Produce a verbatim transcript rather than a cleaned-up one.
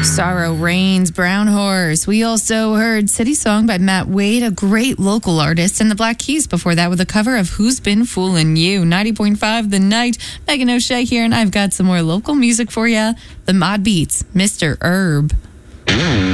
Sorrow Reigns, Brown Horse. We also heard City Song by Matt Wade, a great local artist, and the Black Keys before that with a cover of Who's Been Fooling You. ninety point five The Night. Megan O'Shea here, and I've got some more local music for you. The Mod Beats, Mister Herb.